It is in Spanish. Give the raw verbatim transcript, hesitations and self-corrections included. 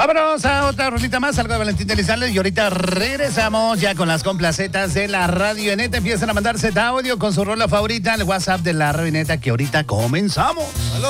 Vámonos a otra rolita más, algo de Valentín Elizalde, y ahorita regresamos ya con las complacetas de la Radio Neta. Empiezan a mandarse de audio con su rola favorita al WhatsApp de la Radio Neta, que ahorita comenzamos. Aló.